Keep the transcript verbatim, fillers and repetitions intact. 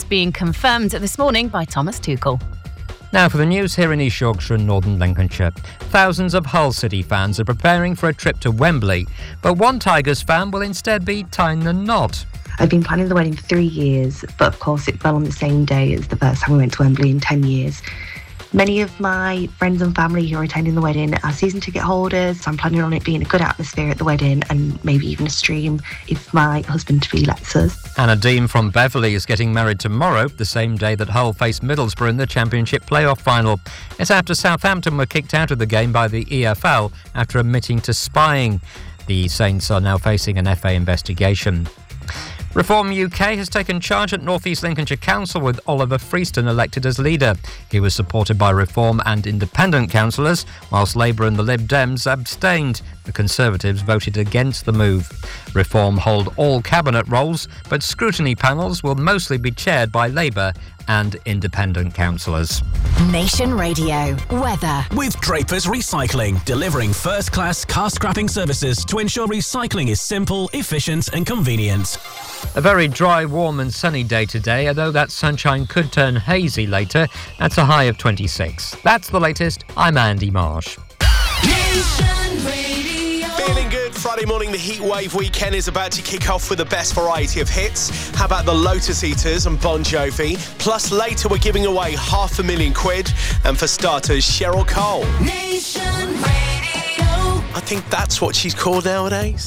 being confirmed this morning by Thomas Tuchel. Now for the news here in East Yorkshire and Northern Lincolnshire. Thousands of Hull City fans are preparing for a trip to Wembley, but one Tigers fan will instead be tying the knot. I've been planning the wedding for three years, but of course it fell on the same day as the first time we went to Wembley in ten years. Many of my friends and family who are attending the wedding are season ticket holders, so I'm planning on it being a good atmosphere at the wedding and maybe even a stream if my husband-to-be lets us. Anna Dean from Beverley is getting married tomorrow, the same day that Hull face Middlesbrough in the Championship playoff final. It's after Southampton were kicked out of the game by the E F L after admitting to spying. The Saints are now facing an F A investigation. Reform U K has taken charge at North East Lincolnshire Council with Oliver Freeston elected as leader. He was supported by Reform and Independent councillors, whilst Labour and the Lib Dems abstained. The Conservatives voted against the move. Reform hold all cabinet roles, but scrutiny panels will mostly be chaired by Labour and Independent councillors. Nation Radio weather. With Drapers Recycling, delivering first-class car scrapping services to ensure recycling is simple, efficient and convenient. A very dry, warm and sunny day today, although that sunshine could turn hazy later. That's a high of twenty-six. That's the latest. I'm Andy Marsh. Nation Radio. Feeling good. Friday morning, the heatwave weekend is about to kick off with the best variety of hits. How about the Lotus Eaters and Bon Jovi? Plus, later we're giving away half a million quid. And for starters, Cheryl Cole. Nation Radio. I think that's what she's called nowadays.